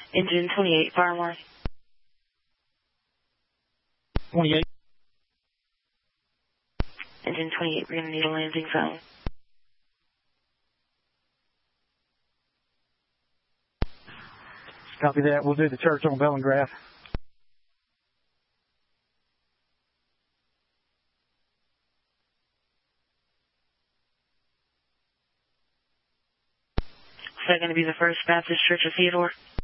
Engine 28, Firemark. 28. Engine 28, we're going to need a landing zone. Copy that. We'll do the church on Bellingraph. Is that going to be the First Baptist Church of Theodore?